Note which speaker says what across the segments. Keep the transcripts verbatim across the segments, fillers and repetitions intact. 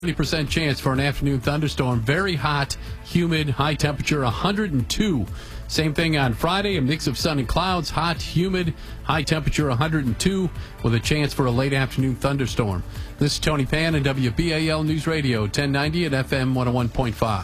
Speaker 1: twenty percent chance for an afternoon thunderstorm. Very hot, humid, high temperature one hundred two. Same thing on Friday, a mix of sun and clouds, hot, humid, high temperature one hundred two with a chance for a late afternoon thunderstorm. This is Tony Pan and W B A L News Radio, ten ninety at F M one oh one point five.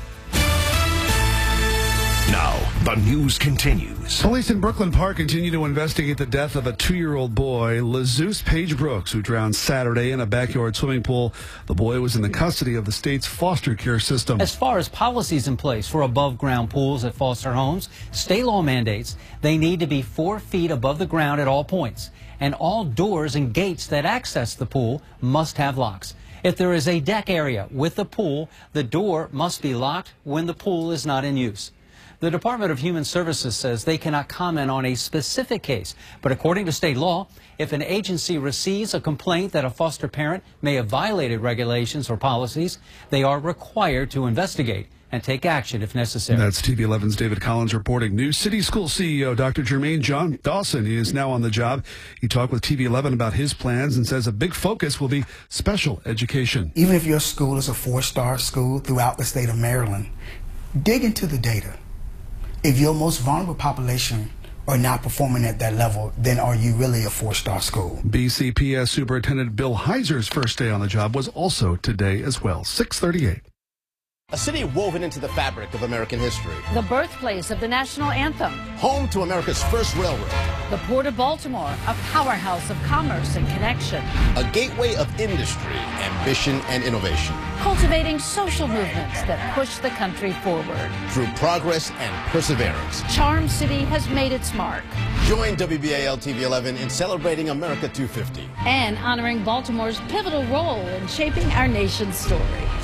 Speaker 2: Now, the news continues.
Speaker 3: Police in Brooklyn Park continue to investigate the death of a two-year-old boy, Lazeus Page Brooks, who drowned Saturday in a backyard swimming pool. The boy was in the custody of the state's foster care system.
Speaker 4: As far as policies in place for above-ground pools at foster homes, state law mandates they need to be four feet above the ground at all points, and all doors and gates that access the pool must have locks. If there is a deck area with the pool, the door must be locked when the pool is not in use. The Department of Human Services says they cannot comment on a specific case, but according to state law, if an agency receives a complaint that a foster parent may have violated regulations or policies, they are required to investigate and take action if necessary.
Speaker 3: That's T V eleven's David Collins reporting. New City School C E O Doctor Jermaine John Dawson is now on the job. He talked with T V eleven about his plans and says a big focus will be special education.
Speaker 5: Even if your school is a four-star school throughout the state of Maryland, dig into the data. If your most vulnerable population are not performing at that level, then are you really a four-star school?
Speaker 3: B C P S Superintendent Bill Heiser's first day on the job was also today as well. six thirty-eight.
Speaker 6: A city woven into the fabric of American history.
Speaker 7: The birthplace of the national anthem.
Speaker 6: Home to America's first railroad.
Speaker 7: The Port of Baltimore, a powerhouse of commerce and connection.
Speaker 6: A gateway of industry, ambition, and innovation.
Speaker 7: Cultivating social movements that push the country forward.
Speaker 6: Through progress and perseverance,
Speaker 7: Charm City has made its mark.
Speaker 6: Join W B A L T V eleven in celebrating America two fifty.
Speaker 7: And honoring Baltimore's pivotal role in shaping our nation's story.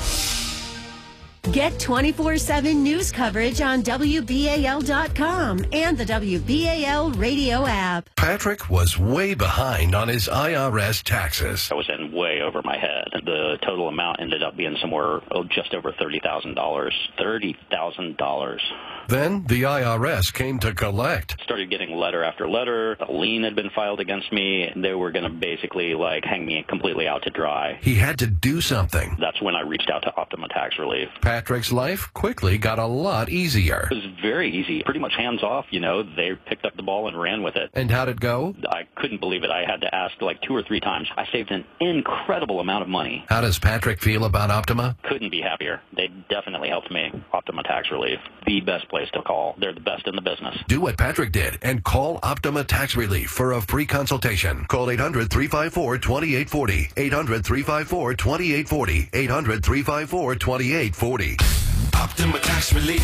Speaker 8: Get twenty-four seven news coverage on W B A L dot com and the W B A L radio app.
Speaker 2: Patrick was way behind on his I R S taxes.
Speaker 9: I was in way over my head. The total amount ended up being somewhere oh, just over thirty thousand dollars. thirty thousand dollars.
Speaker 2: Then the I R S came to collect.
Speaker 9: Started getting letter after letter. A lien had been filed against me. They were going to basically like hang me completely out to dry.
Speaker 2: He had to do something.
Speaker 9: That's when I reached out to Optima Tax Relief.
Speaker 2: Patrick's life quickly got a lot easier.
Speaker 9: It was very easy. Pretty much hands off, you know. They picked up the ball and ran with it.
Speaker 2: And how'd it go?
Speaker 9: I couldn't believe it. I had to ask like two or three times. I saved an incredible amount of money.
Speaker 2: How does Patrick feel about Optima?
Speaker 9: Couldn't be happier. They definitely helped me. Optima Tax Relief. The best place to call. They're the best in the business.
Speaker 2: Do what Patrick did and call Optima Tax Relief for a free consultation. Call eight hundred, three five four, two eight four zero. eight hundred, three five four, two eight four zero. eight hundred, three five four, two eight four zero. Optima Tax Relief.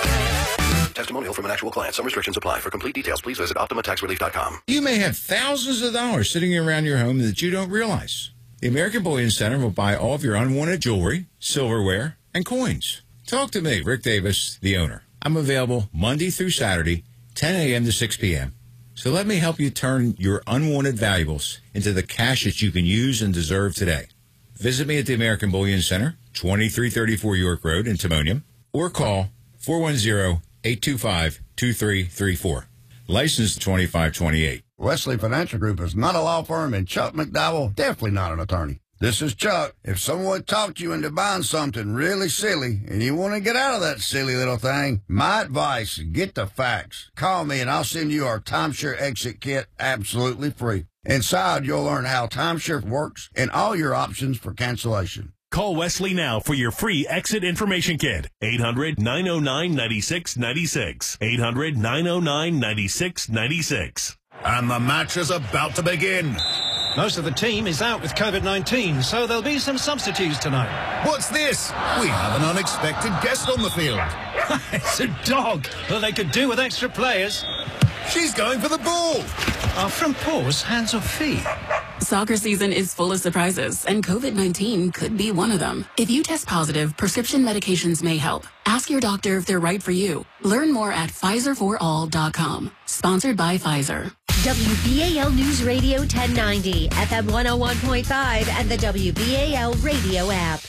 Speaker 2: Testimonial from an actual client. Some restrictions apply. For complete details, please visit Optima Tax Relief dot com.
Speaker 10: You may have thousands of dollars sitting around your home that you don't realize. The American Bullion Center will buy all of your unwanted jewelry, silverware, and coins. Talk to me, Rick Davis, the owner. I'm available Monday through Saturday, ten a.m. to six p.m. So let me help you turn your unwanted valuables into the cash that you can use and deserve today. Visit me at the American Bullion Center, twenty-three thirty-four York Road in Timonium, or call four one zero, eight two five, two three three four. License twenty-five twenty-eight.
Speaker 11: Wesley Financial Group is not a law firm, and Chuck McDowell definitely not an attorney. This is Chuck. If someone talked you into buying something really silly and you want to get out of that silly little thing, my advice, get the facts. Call me and I'll send you our timeshare exit kit absolutely free. Inside, you'll learn how timeshare works and all your options for cancellation.
Speaker 12: Call Wesley now for your free exit information kit. eight hundred, nine oh nine, nine six nine six. eight hundred, nine oh nine, nine six nine six.
Speaker 13: And the match is about to begin.
Speaker 14: Most of the team is out with COVID nineteen, so there'll be some substitutes tonight.
Speaker 13: What's this? We have an unexpected guest on the field.
Speaker 14: It's a dog. Well, they could do with extra players.
Speaker 13: She's going for the ball.
Speaker 14: Our front paws, hands or feet?
Speaker 15: Soccer season is full of surprises, and COVID nineteen could be one of them. If you test positive, prescription medications may help. Ask your doctor if they're right for you. Learn more at Pfizer for all dot com. Sponsored by Pfizer.
Speaker 8: W B A L News Radio ten ninety, F M one oh one point five, and the W B A L radio app.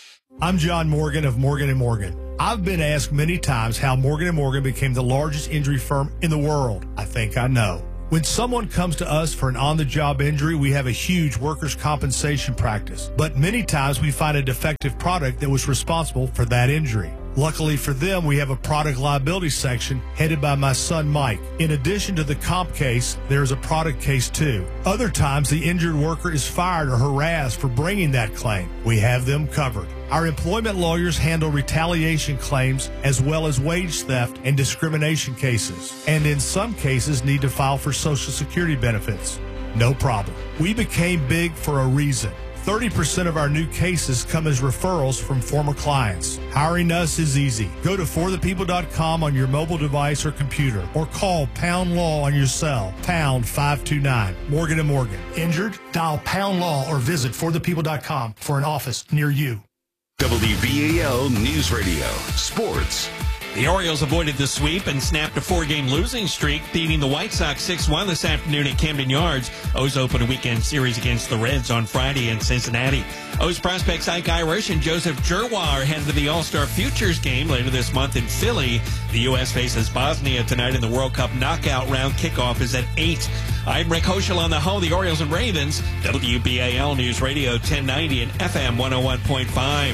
Speaker 16: I'm John Morgan of Morgan and Morgan. I've been asked many times how Morgan and Morgan became the largest injury firm in the world. I think I know. When someone comes to us for an on-the-job injury, we have a huge workers' compensation practice. But many times we find a defective product that was responsible for that injury. Luckily for them, we have a product liability section headed by my son, Mike. In addition to the comp case, there is a product case too. Other times, the injured worker is fired or harassed for bringing that claim. We have them covered. Our employment lawyers handle retaliation claims as well as wage theft and discrimination cases, and in some cases need to file for Social Security benefits. No problem. We became big for a reason. thirty percent of our new cases come as referrals from former clients. Hiring us is easy. Go to for the people dot com on your mobile device or computer, or call Pound Law on your cell, pound five two nine. Morgan and Morgan. Injured? Dial Pound Law or visit for the people dot com for an office near you.
Speaker 17: W B A L News Radio Sports.
Speaker 18: The Orioles avoided the sweep and snapped a four-game losing streak, beating the White Sox six one this afternoon at Camden Yards. O's open a weekend series against the Reds on Friday in Cincinnati. O's prospects Ike Irish and Joseph Jerwa are headed to the All-Star Futures game later this month in Philly. The U S faces Bosnia tonight in the World Cup knockout round. Kickoff is at eight. I'm Rick Hoschel on the home, the Orioles and Ravens. W B A L News Radio ten ninety and F M one oh one point five.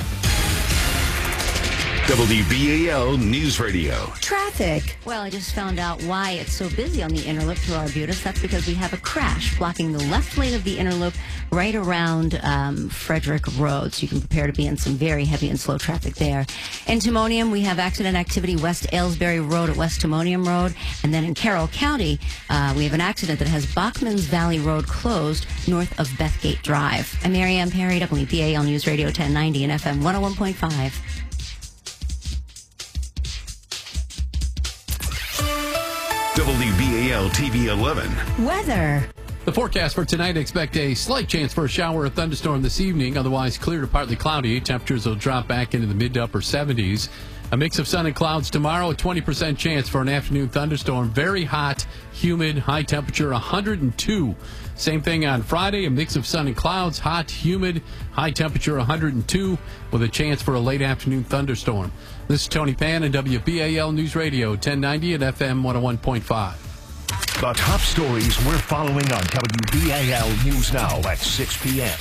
Speaker 17: W B A L News Radio.
Speaker 19: Traffic. Well, I just found out why it's so busy on the Interloop through Arbutus. That's because we have a crash blocking the left lane of the Interloop right around um, Frederick Road. So you can prepare to be in some very heavy and slow traffic there. In Timonium, we have accident activity West Aylesbury Road at West Timonium Road. And then in Carroll County, uh, we have an accident that has Bachman's Valley Road closed north of Bethgate Drive. I'm Mary Ann Perry, W B A L News Radio ten ninety and F M one oh one point five.
Speaker 17: W B A L T V eleven.
Speaker 19: Weather.
Speaker 1: The forecast for tonight, expect a slight chance for a shower or thunderstorm this evening. Otherwise, clear to partly cloudy. Temperatures will drop back into the mid to upper seventies. A mix of sun and clouds tomorrow. A twenty percent chance for an afternoon thunderstorm. Very hot, humid, high temperature one hundred two. Same thing on Friday. A mix of sun and clouds. Hot, humid, high temperature one hundred two with a chance for a late afternoon thunderstorm. This is Tony Pan and W B A L News Radio ten ninety and F M one oh one point five.
Speaker 12: The top stories we're following on W B A L News Now at six p.m.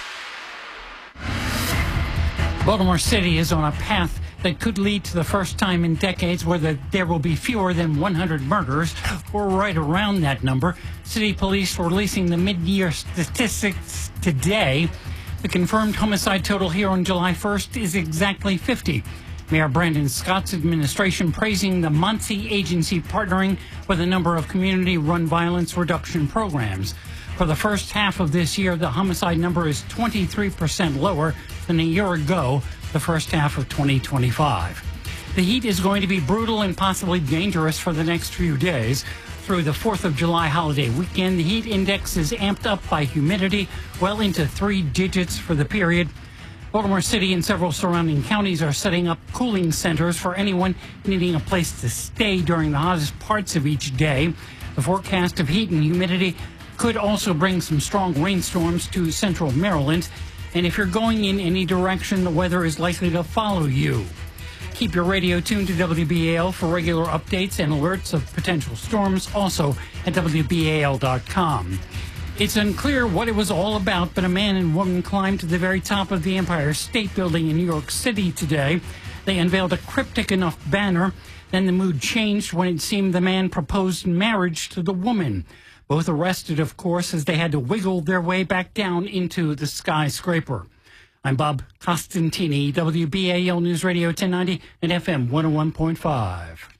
Speaker 20: Baltimore City is on a path that could lead to the first time in decades where the, there will be fewer than one hundred murders, or right around that number. City police releasing the mid-year statistics today. The confirmed homicide total here on July first is exactly fifty. Mayor Brandon Scott's administration praising the Muncie agency partnering with a number of community-run violence reduction programs. For the first half of this year, the homicide number is twenty-three percent lower than a year ago, the first half of twenty twenty-five. The heat is going to be brutal and possibly dangerous for the next few days. Through the fourth of July holiday weekend, the heat index is amped up by humidity well into three digits for the period. Baltimore City and several surrounding counties are setting up cooling centers for anyone needing a place to stay during the hottest parts of each day. The forecast of heat and humidity could also bring some strong rainstorms to central Maryland. And if you're going in any direction, the weather is likely to follow you. Keep your radio tuned to W B A L for regular updates and alerts of potential storms, also at W B A L dot com. It's unclear what it was all about, but a man and woman climbed to the very top of the Empire State Building in New York City today. They unveiled a cryptic enough banner. Then the mood changed when it seemed the man proposed marriage to the woman. Both arrested, of course, as they had to wiggle their way back down into the skyscraper. I'm Bob Costantini, W B A L News Radio ten ninety and F M one oh one point five.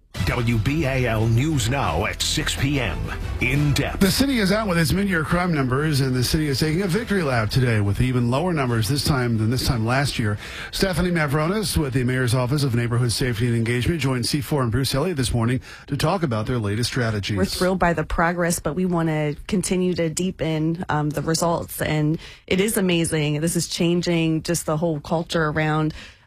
Speaker 12: W B A L News Now at six p.m. In depth.
Speaker 3: The city is out with its mid-year crime numbers, and the city is taking a victory lap today with even lower numbers this time than this time last year. Stephanie Mavronis with the Mayor's Office of Neighborhood Safety and Engagement joined C four and Bruce Elliott this morning to talk about their latest strategies.
Speaker 21: We're thrilled by the progress, but we want to continue to deepen um, the results, and it is amazing. This is changing just the whole culture around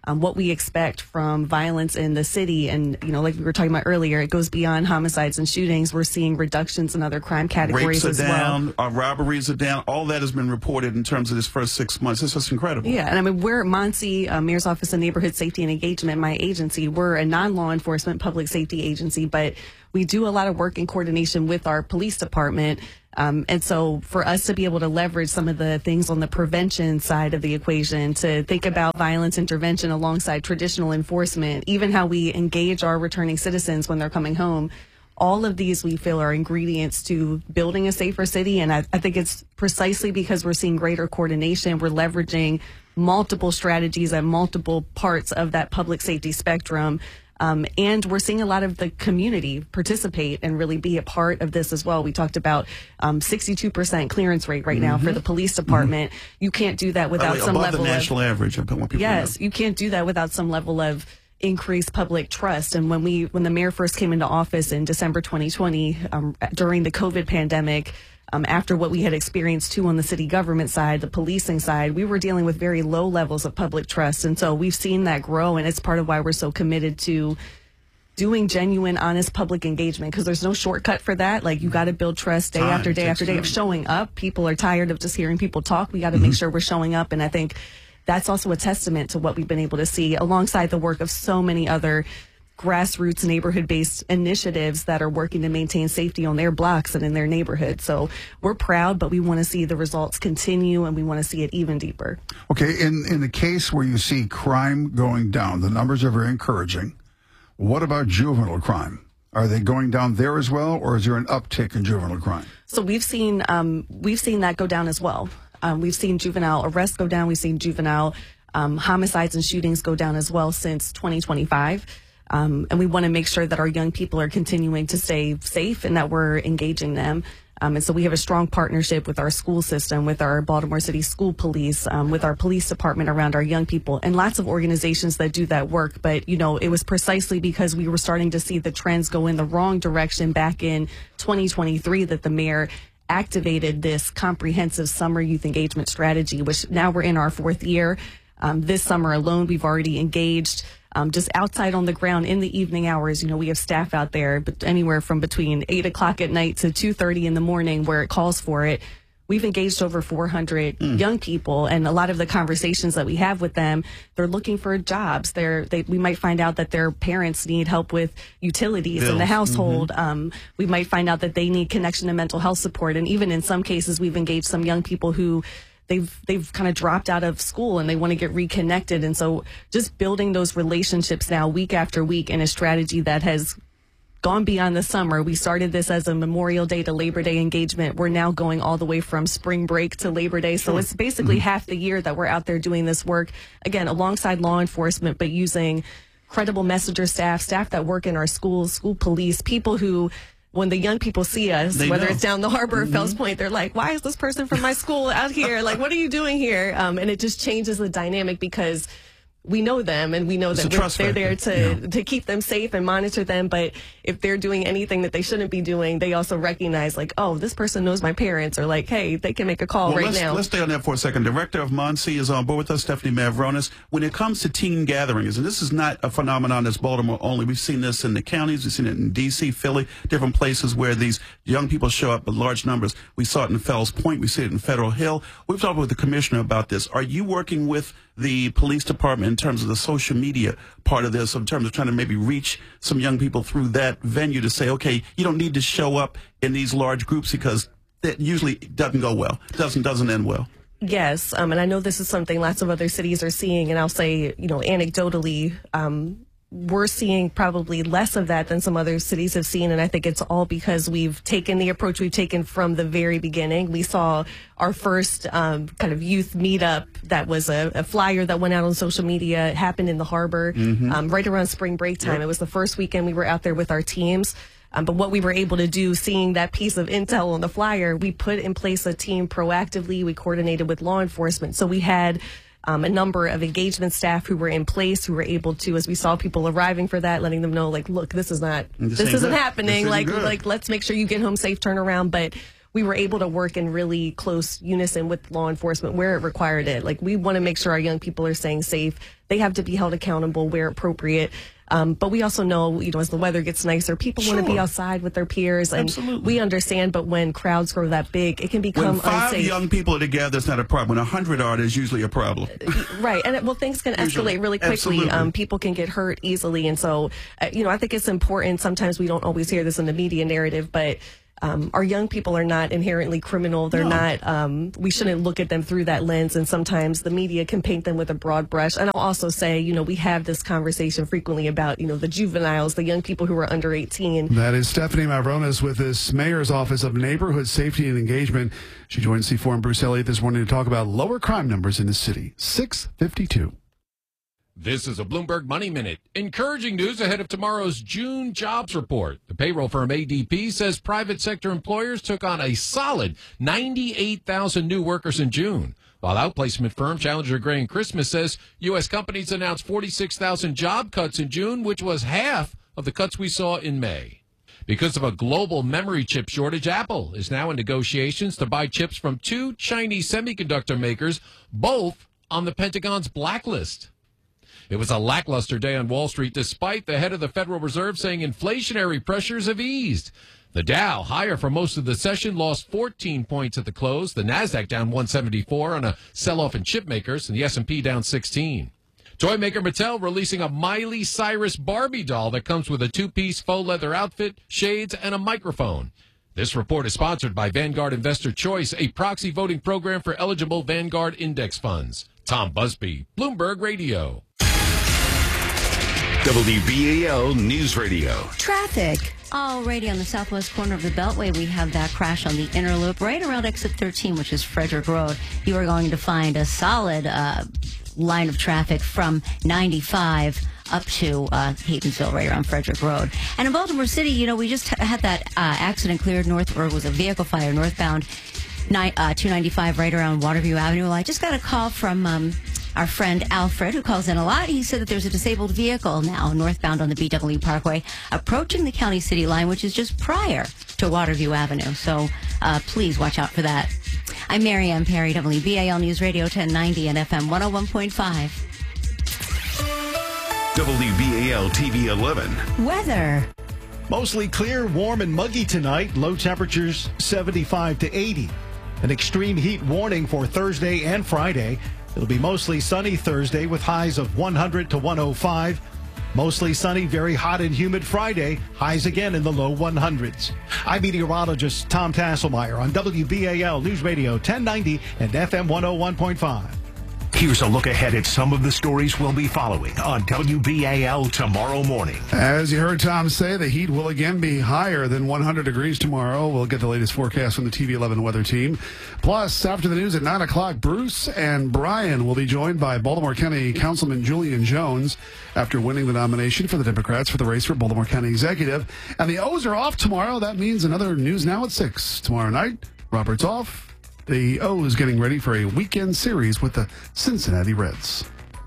Speaker 21: um, what we expect from violence in the city. And, you know, like we were talking about earlier, it goes beyond homicides and shootings. We're seeing reductions in other crime categories
Speaker 4: Rapes are
Speaker 21: as
Speaker 4: down,
Speaker 21: well.
Speaker 4: uh, robberies are down. All that has been reported in terms of this first six months. It's just incredible.
Speaker 21: Yeah, and I mean, we're Muncie, uh, Mayor's Office of Neighborhood Safety and Engagement, my agency. We're a non-law enforcement public safety agency, but we do a lot of work in coordination with our police department. Um, and so for us to be able to leverage some of the things on the prevention side of the equation, to think about violence intervention alongside traditional enforcement, even how we engage our returning citizens when they're coming home, all of these we feel are ingredients to building a safer city. And I, I think it's precisely because we're seeing greater coordination. We're leveraging multiple strategies at multiple parts of that public safety spectrum. Um, and we're seeing a lot of the community participate and really be a part of this as well. We talked about um, sixty-two percent clearance rate right now
Speaker 4: Mm-hmm.
Speaker 21: for the police department.
Speaker 4: Mm-hmm.
Speaker 21: You can't do that without
Speaker 4: By the way,
Speaker 21: some
Speaker 4: above
Speaker 21: level
Speaker 4: the national
Speaker 21: of
Speaker 4: average. I want people
Speaker 21: yes,
Speaker 4: to know.
Speaker 21: you can't do that without some level of increased public trust. And when we when the mayor first came into office in December twenty twenty, um, during the COVID pandemic, Um, after what we had experienced too on the city government side, the policing side, we were dealing with very low levels of public trust. And so we've seen that grow, and it's part of why we're so committed to doing genuine, honest public engagement, because there's no shortcut for that. Like, you got to build trust day
Speaker 4: Time.
Speaker 21: after day
Speaker 4: Takes
Speaker 21: after day of
Speaker 4: time.
Speaker 21: showing up. People are tired of just hearing people talk. We got to
Speaker 4: Mm-hmm.
Speaker 21: make sure we're showing up. And I think that's also a testament to what we've been able to see alongside the work of so many other grassroots neighborhood-based initiatives that are working to maintain safety on their blocks and in their neighborhood. So we're proud, but we want to see the results continue, and we want to see it even deeper.
Speaker 3: Okay, in, in the case where you see crime going down, the numbers are very encouraging. What about juvenile crime? Are they going down there as well, or is there an uptick in juvenile crime?
Speaker 21: So we've seen um, we've seen that go down as well. Um, we've seen juvenile arrests go down. We've seen juvenile um, homicides and shootings go down as well since twenty twenty-five. Um, and we want to make sure that our young people are continuing to stay safe and that we're engaging them. Um, and so we have a strong partnership with our school system, with our Baltimore City School Police, um, with our police department around our young people, and lots of organizations that do that work. But, you know, it was precisely because we were starting to see the trends go in the wrong direction back in twenty twenty-three that the mayor activated this comprehensive summer youth engagement strategy, which now we're in our fourth year. Um, this summer alone, we've already engaged Um, just outside on the ground in the evening hours. You know, we have staff out there, but anywhere from between eight o'clock at night to two thirty in the morning where it calls for it. We've engaged over four hundred mm. young people, and a lot of the conversations that we have with them, they're looking for jobs. They're, they, we might find out that their parents need help with utilities
Speaker 22: Bills.
Speaker 21: in the household.
Speaker 22: Mm-hmm.
Speaker 21: Um, we might find out that they need connection to mental health support. And even in some cases, we've engaged some young people who They've they've kind of dropped out of school and they want to get reconnected. And so just building those relationships now week after week in a strategy that has gone beyond the summer. We started this as a Memorial Day to Labor Day engagement. We're now going all the way from spring break to Labor Day. So
Speaker 22: Sure.
Speaker 21: it's basically
Speaker 22: Mm-hmm.
Speaker 21: half the year that we're out there doing this work, again, alongside law enforcement, but using credible messenger staff, staff that work in our schools, school police, people who, when the young people see us,
Speaker 22: They
Speaker 21: whether
Speaker 22: know.
Speaker 21: it's down the harbor
Speaker 22: Mm-hmm.
Speaker 21: or Fells Point, they're like, why is this person from my school out here? Like, what are you doing here? Um, and it just changes the dynamic because we know them and we know
Speaker 22: It's
Speaker 21: that
Speaker 22: a
Speaker 21: we're,
Speaker 22: trust
Speaker 21: they're there
Speaker 22: factor.
Speaker 21: to,
Speaker 22: Yeah.
Speaker 21: to keep them safe and monitor them. But if they're doing anything that they shouldn't be doing, they also recognize like, oh, this person knows my parents, or like, hey, they can make a call
Speaker 4: Well,
Speaker 21: right
Speaker 4: let's,
Speaker 21: now.
Speaker 4: let's stay on that for a second. Director of Muncie is on board with us, Stephanie Mavronis. When it comes to teen gatherings, and this is not a phenomenon that's Baltimore only, we've seen this in the counties, we've seen it in D C, Philly, different places where these young people show up in large numbers. We saw it in Fells Point, we see it in Federal Hill. We've talked with the commissioner about this. Are you working with the police department in terms of the social media part of this, in terms of trying to maybe reach some young people through that venue to say, okay, you don't need to show up in these large groups because that usually doesn't go well, doesn't doesn't end well?
Speaker 21: Yes, um, and I know this is something lots of other cities are seeing, and I'll say, you know, anecdotally, um, we're seeing probably less of that than some other cities have seen, and I think it's all because we've taken the approach we've taken from the very beginning. We saw our first um, kind of youth meetup that was a, a flyer that went out on social media. It happened in the harbor
Speaker 22: Mhm.
Speaker 21: um, right around spring break time.
Speaker 22: Yep.
Speaker 21: It was the first weekend we were out there with our teams. Um, but what we were able to do, seeing that piece of intel on the flyer, we put in place a team proactively. We coordinated with law enforcement. So we had um, a number of engagement staff who were in place, who were able to, as we saw people arriving for that, letting them know, like, look, this is not,
Speaker 22: This
Speaker 21: this
Speaker 22: ain't
Speaker 21: isn't
Speaker 22: good.
Speaker 21: happening.
Speaker 22: This isn't
Speaker 21: Like,
Speaker 22: good.
Speaker 21: like, let's make sure you get home safe, turn around. But we were able to work in really close unison with law enforcement where it required it. Like, we want to make sure our young people are staying safe. They have to be held accountable where appropriate. Um, but we also know, you know, as the weather gets nicer, people
Speaker 4: Sure.
Speaker 21: want to be outside with their peers, and
Speaker 4: Absolutely.
Speaker 21: we understand. But when crowds grow that big, it can become
Speaker 4: When five
Speaker 21: unsafe.
Speaker 4: young people are together, it's not a problem. When a hundred are, there's usually a problem.
Speaker 21: Right, and it, well, things can escalate
Speaker 4: Usually.
Speaker 21: really quickly.
Speaker 4: Absolutely.
Speaker 21: Um, people can get hurt easily, and so, uh, you know, I think it's important. Sometimes we don't always hear this in the media narrative, but um, our young people are not inherently criminal. They're
Speaker 4: No.
Speaker 21: not. Um, we shouldn't look at them through that lens, and sometimes the media can paint them with a broad brush. And I'll also say, you know, we have this conversation frequently about, you know, the juveniles, the young people who are under eighteen.
Speaker 3: That is Stephanie Mavronis with this Mayor's Office of Neighborhood Safety and Engagement. She joined C four and Bruce Elliott this morning to talk about lower crime numbers in the city. six fifty-two.
Speaker 5: This is a Bloomberg Money Minute. Encouraging news ahead of tomorrow's June jobs report. The payroll firm A D P says private sector employers took on a solid ninety-eight thousand new workers in June. While outplacement firm Challenger Gray and Christmas says U S companies announced forty-six thousand job cuts in June, which was half of the cuts we saw in May. Because of a global memory chip shortage, Apple is now in negotiations to buy chips from two Chinese semiconductor makers, both on the Pentagon's blacklist. It was a lackluster day on Wall Street, despite the head of the Federal Reserve saying inflationary pressures have eased. The Dow, higher for most of the session, lost fourteen points at the close. The Nasdaq down one seventy-four on a sell-off in chip makers, and the S and P down sixteen. Toy maker Mattel releasing a Miley Cyrus Barbie doll that comes with a two-piece faux leather outfit, shades, and a microphone. This report is sponsored by Vanguard Investor Choice, a proxy voting program for eligible Vanguard index funds. Tom Busby, Bloomberg Radio.
Speaker 17: W B A L News Radio.
Speaker 19: Traffic. Alrighty, on the southwest corner of the Beltway, we have that crash on the inner loop right around exit thirteen, which is Frederick Road. You are going to find a solid uh, line of traffic from ninety-five up to uh, Haydenville, right around Frederick Road. And in Baltimore City, you know, we just had that uh, accident cleared north, or it was a vehicle fire northbound ni- uh, two ninety-five right around Waterview Avenue. Well, I just got a call from um, our friend Alfred, who calls in a lot. He said that there's a disabled vehicle now northbound on the B W Parkway approaching the county city line, which is just prior to Waterview Avenue. So uh, please watch out for that. I'm Mary Ann Perry, W B A L News Radio ten ninety and F M one oh one point five.
Speaker 17: W B A L T V eleven.
Speaker 19: Weather.
Speaker 14: Mostly clear, warm, and muggy tonight. Low temperatures seventy-five to eighty. An extreme heat warning for Thursday and Friday. It'll be mostly sunny Thursday with highs of one hundred to one oh five. Mostly sunny, very hot and humid Friday. Highs again in the low one hundreds. I'm meteorologist Tom Tasselmeyer on W B A L News Radio ten ninety and F M one oh one point five.
Speaker 12: Here's a look ahead at some of the stories we'll be following on W B A L tomorrow morning.
Speaker 3: As you heard Tom say, the heat will again be higher than one hundred degrees tomorrow. We'll get the latest forecast from the T V eleven weather team. Plus, after the news at nine o'clock, Bruce and Brian will be joined by Baltimore County Councilman Julian Jones after winning the nomination for the Democrats for the race for Baltimore County Executive. And the O's are off tomorrow. That means another News Now at six. Tomorrow night, Robert's off. The O's getting ready for a weekend series with the Cincinnati Reds.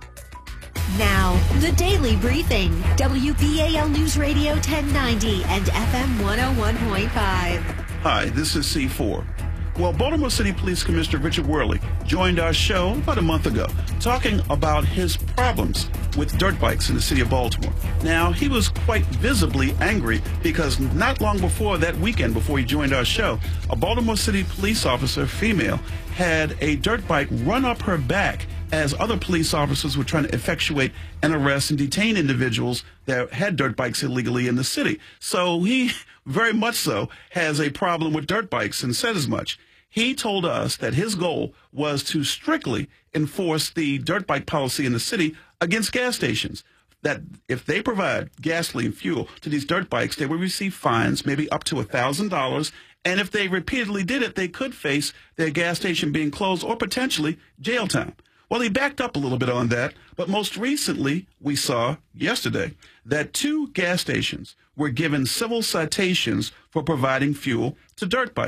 Speaker 8: Now, the Daily Briefing. W B A L News Radio ten ninety and F M one oh one point five.
Speaker 4: Hi, this is C four. Well, Baltimore City Police Commissioner Richard Worley joined our show about a month ago talking about his problems with dirt bikes in the city of Baltimore. Now, he was quite visibly angry because not long before that weekend, before he joined our show, a Baltimore City police officer, female, had a dirt bike run up her back as other police officers were trying to effectuate an arrest and detain individuals that had dirt bikes illegally in the city. So he very much so has a problem with dirt bikes and said as much. He told us that his goal was to strictly enforce the dirt bike policy in the city against gas stations, that if they provide gasoline fuel to these dirt bikes, they will receive fines, maybe up to one thousand dollars. And if they repeatedly did it, they could face their gas station being closed or potentially jail time. Well, he backed up a little bit on that, but most recently we saw yesterday that two gas stations were given civil citations for providing fuel to dirt bikes.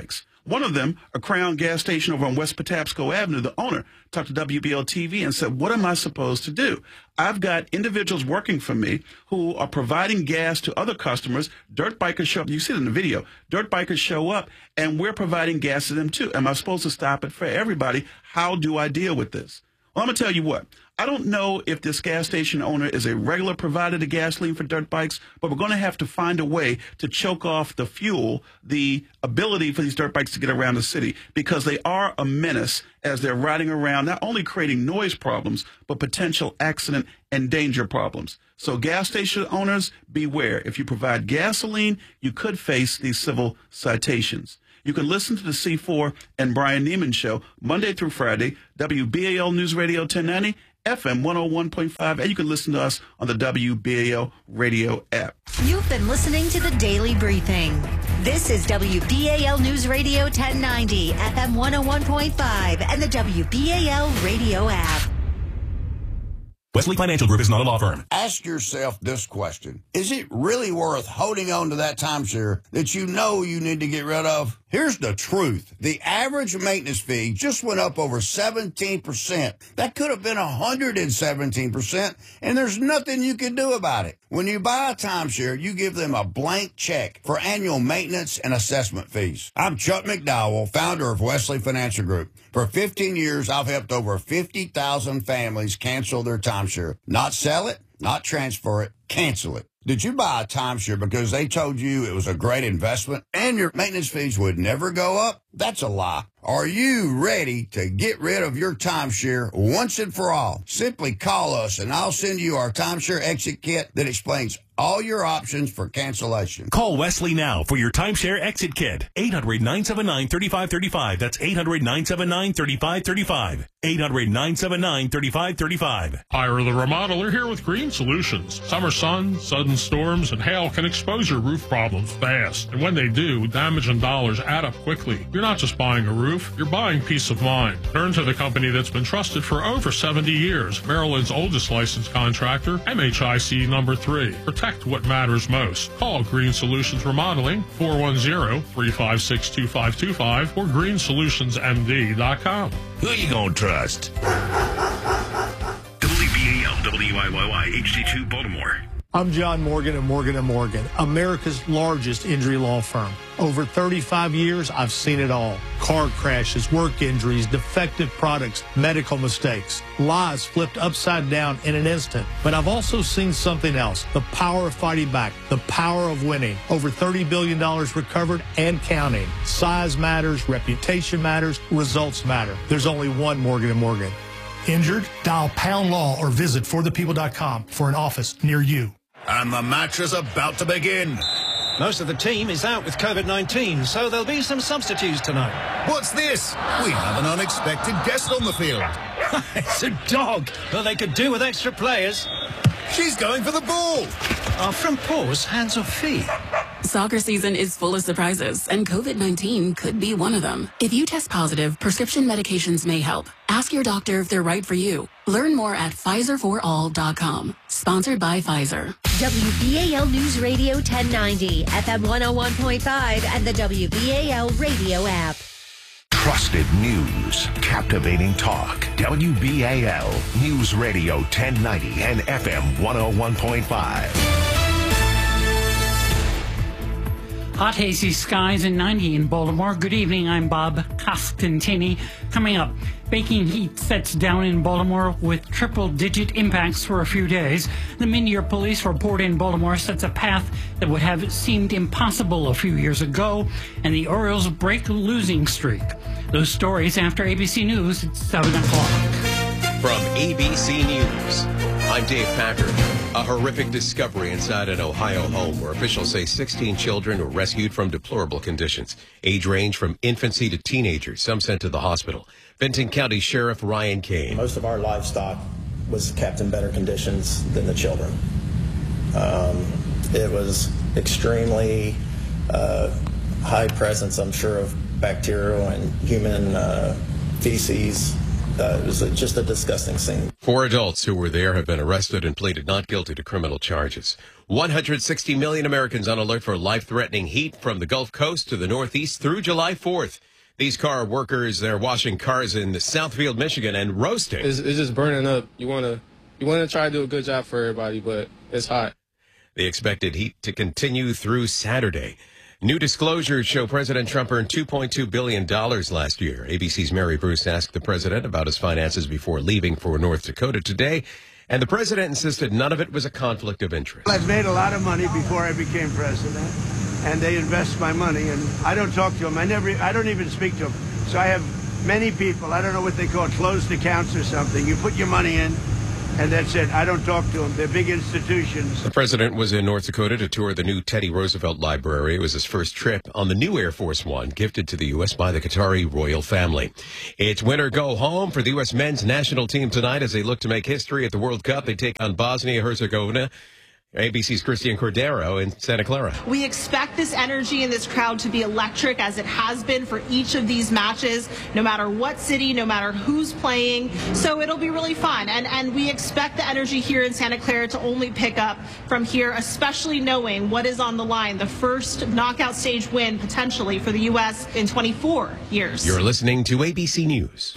Speaker 4: One of them, a Crown gas station over on West Patapsco Avenue, the owner talked to W B L T V and said, what am I supposed to do? I've got individuals working for me who are providing gas to other customers. Dirt bikers show up. You see it in the video. Dirt bikers show up, and we're providing gas to them, too. Am I supposed to stop it for everybody? How do I deal with this? Well, I'm going to tell you what. I don't know if this gas station owner is a regular provider of gasoline for dirt bikes, but we're going to have to find a way to choke off the fuel, the ability for these dirt bikes to get around the city, because they are a menace as they're riding around, not only creating noise problems, but potential accident and danger problems. So gas station owners, beware. If you provide gasoline, you could face these civil citations. You can listen to the C four and Brian Neiman Show Monday through Friday, W B A L News Radio ten ninety, F M one oh one point five, and you can listen to us on the W B A L radio app.
Speaker 8: You've been listening to the Daily Briefing. This is W B A L News Radio ten ninety, F M one oh one point five, and the W B A L radio app.
Speaker 12: Wesley Financial Group is not a law firm.
Speaker 11: Ask yourself this question. Is it really worth holding on to that timeshare that you know you need to get rid of? Here's the truth. The average maintenance fee just went up over seventeen percent. That could have been one hundred seventeen percent, and there's nothing you can do about it. When you buy a timeshare, you give them a blank check for annual maintenance and assessment fees. I'm Chuck McDowell, founder of Wesley Financial Group. For fifteen years, I've helped over fifty thousand families cancel their timeshare. Not sell it, not transfer it, cancel it. Did you buy a timeshare because they told you it was a great investment and your maintenance fees would never go up? That's a lie. Are you ready to get rid of your timeshare once and for all? Simply call us and I'll send you our timeshare exit kit that explains all your options for cancellation.
Speaker 12: Call Wesley now for your timeshare exit kit. eight hundred, nine seven nine, three five three five. That's eight hundred, nine seven nine, three five three five. eight hundred, nine seven nine, three five three five.
Speaker 6: Ira the Remodeler here with Green Solutions. Summer sun, sudden storms, and hail can expose your roof problems fast. And when they do, damage and dollars add up quickly. You're not just buying a roof, you're buying peace of mind. Turn to the company that's been trusted for over seventy years. Maryland's oldest licensed contractor, M H I C number three. Protect what matters most. Call Green Solutions Remodeling, four one zero, three five six, two five two five or green solutions m d dot com.
Speaker 12: Who you gonna trust?
Speaker 17: W B A L W I Y Y H D two Baltimore.
Speaker 16: I'm John Morgan of Morgan and Morgan, America's largest injury law firm. Over thirty-five years, I've seen it all. Car crashes, work injuries, defective products, medical mistakes, lives flipped upside down in an instant. But I've also seen something else, the power of fighting back, the power of winning. Over thirty billion dollars recovered and counting. Size matters, reputation matters, results matter. There's only one Morgan and Morgan. Injured? Dial Pound Law or visit for the people dot com for an office near you.
Speaker 13: And the match is about to begin.
Speaker 14: Most of the team is out with COVID nineteen, so there'll be some substitutes tonight.
Speaker 13: What's this? We have an unexpected guest on the field.
Speaker 14: It's a dog. Well, they could do with extra players.
Speaker 13: She's going for the ball.
Speaker 14: Are front paws hands or feet?
Speaker 15: Soccer season is full of surprises, and COVID nineteen could be one of them. If you test positive, prescription medications may help. Ask your doctor if they're right for you. Learn more at Pfizer for all dot com. Sponsored by Pfizer.
Speaker 8: W B A L News Radio ten ninety, F M one oh one point five, and the W B A L radio app.
Speaker 17: Trusted news, captivating talk. W B A L News Radio ten ninety and F M one oh one point five.
Speaker 20: Hot, hazy skies and ninety in Baltimore. Good evening, I'm Bob Costantini. Coming up, baking heat sets down in Baltimore with triple-digit impacts for a few days. The mid-year police report in Baltimore sets a path that would have seemed impossible a few years ago, and the Orioles break a losing streak. Those stories after A B C News at seven o'clock.
Speaker 22: From A B C News, I'm Dave Packard. A horrific discovery inside an Ohio home where officials say sixteen children were rescued from deplorable conditions. Age range from infancy to teenagers, some sent to the hospital. Benton County Sheriff Ryan Kane.
Speaker 23: Most of our livestock was kept in better conditions than the children. Um, it was extremely uh, high presence, I'm sure, of bacterial and human uh, feces. Uh, it was a, just a disgusting scene.
Speaker 22: Four adults who were there have been arrested and pleaded not guilty to criminal charges. one hundred sixty million Americans on alert for life-threatening heat from the Gulf Coast to the Northeast through July fourth. These car workers, they're washing cars in Southfield, Michigan, and roasting.
Speaker 2: It's, it's just burning up. You want to you want to try to do a good job for everybody, but it's hot.
Speaker 22: They expected heat to continue through Saturday. New disclosures show President Trump earned two point two billion dollars last year. A B C's Mary Bruce asked the president about his finances before leaving for North Dakota today, and the president insisted none of it was a conflict of interest.
Speaker 7: I've made a lot of money before I became president, and they invest my money, and I don't talk to them. I never, I don't even speak to them. So I have many people, I don't know what they call it, closed accounts or something. You put your money in, and that's it. I don't talk to them. They're big institutions.
Speaker 22: The president was in North Dakota to tour the new Teddy Roosevelt Library. It was his first trip on the new Air Force One, gifted to the U S by the Qatari royal family. It's win or go home for the U S men's national team tonight as they look to make history at the World Cup. They take on Bosnia-Herzegovina. A B C's Christian Cordero in Santa Clara.
Speaker 9: We expect this energy in this crowd to be electric, as it has been for each of these matches, no matter what city, no matter who's playing. So it'll be really fun. And, and we expect the energy here in Santa Clara to only pick up from here, especially knowing what is on the line, the first knockout stage win potentially for the U S in twenty-four years.
Speaker 22: You're listening to A B C News.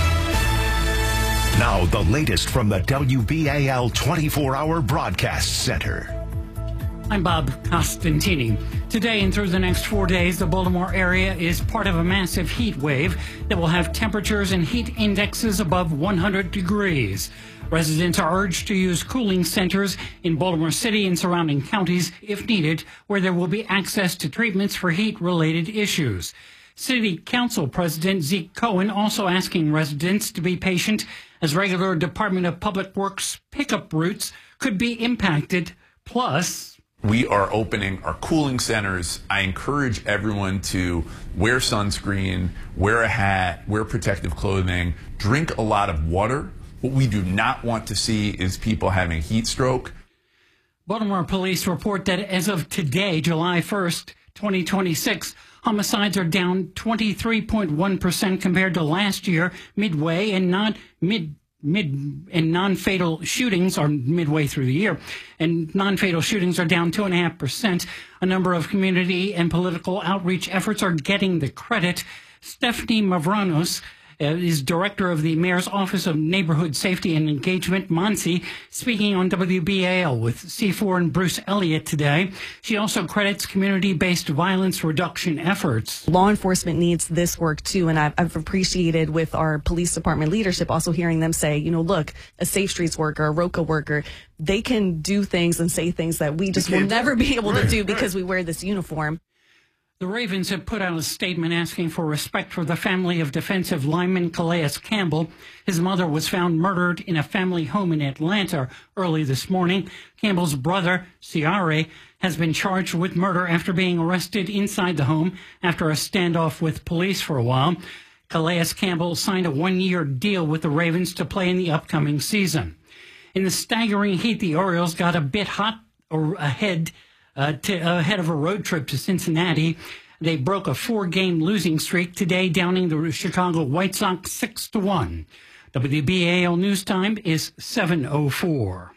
Speaker 17: Now, the latest from the W B A L twenty-four hour Broadcast Center.
Speaker 20: I'm Bob Costantini. Today and through the next four days, the Baltimore area is part of a massive heat wave that will have temperatures and heat indexes above one hundred degrees. Residents are urged to use cooling centers in Baltimore City and surrounding counties if needed, where there will be access to treatments for heat-related issues. City Council President Zeke Cohen also asking residents to be patient as regular Department of Public Works pickup routes could be impacted. Plus,
Speaker 24: we are opening our cooling centers. I encourage everyone to wear sunscreen, wear a hat, wear protective clothing, drink a lot of water. What we do not want to see is people having heat stroke.
Speaker 20: Baltimore police report that as of today, July first, twenty twenty-six, homicides are down twenty-three point one percent compared to last year, midway, and not mid mid and non-fatal shootings are midway through the year, and non-fatal shootings are down two and a half percent. A number of community and political outreach efforts are getting the credit. Stephanie Mavronos Uh, is director of the Mayor's Office of Neighborhood Safety and Engagement, MONSE, speaking on W B A L with C four and Bruce Elliott today. She also credits community-based violence reduction efforts.
Speaker 21: Law enforcement needs this work too, and I've, I've appreciated with our police department leadership also hearing them say, you know, look, a Safe Streets worker, a ROCA worker, they can do things and say things that we just will never be able to do because we wear this uniform.
Speaker 20: The Ravens have put out a statement asking for respect for the family of defensive lineman Calais Campbell. His mother was found murdered in a family home in Atlanta early this morning. Campbell's brother, Ciare, has been charged with murder after being arrested inside the home after a standoff with police for a while. Calais Campbell signed a one-year deal with the Ravens to play in the upcoming season. In the staggering heat, the Orioles got a bit hot or ahead Uh, to, uh, ahead of a road trip to Cincinnati. They broke a four-game losing streak today, downing the Chicago White Sox six to one. W B A L News Time is seven oh four.